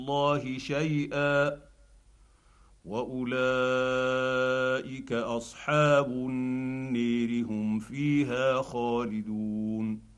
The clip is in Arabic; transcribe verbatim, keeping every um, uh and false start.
الله شيئا واولئك اصحاب النير هم فيها خالدون